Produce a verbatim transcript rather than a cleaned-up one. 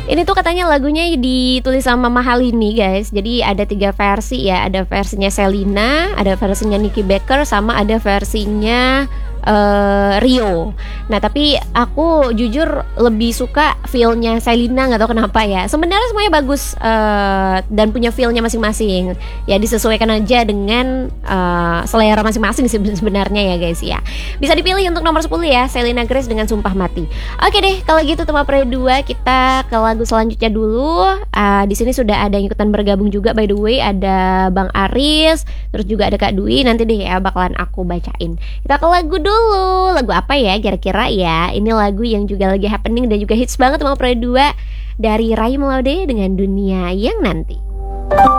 Ini tuh katanya lagunya ditulis sama Mahalini guys. Jadi ada tiga versi ya. Ada versinya Selena, ada versinya Nicky Baker, sama ada versinya uh, Rio. Nah tapi aku jujur lebih suka feel-nya Selena, nggak tahu kenapa ya. Sebenarnya semuanya bagus uh, dan punya feel-nya masing-masing. Ya disesuaikan aja dengan uh, selera masing-masing sebenarnya ya guys ya. Bisa dipilih untuk nomor sepuluh ya, Selena Grace dengan Sumpah Mati. Oke deh, kalau gitu Tema Pre dua kita ke lagu selanjutnya dulu. Uh, di sini sudah ada yang ikutan bergabung juga by the way, ada Bang Aris, terus juga ada Kak Dwi. Nanti deh ya bakalan aku bacain. Kita ke lagu dulu. Lagu apa ya kira-kira ya? Ini lagu yang juga lagi happening dan juga hits banget Tema Pre dua dari Ray Melode dengan Dunia Yang Nanti.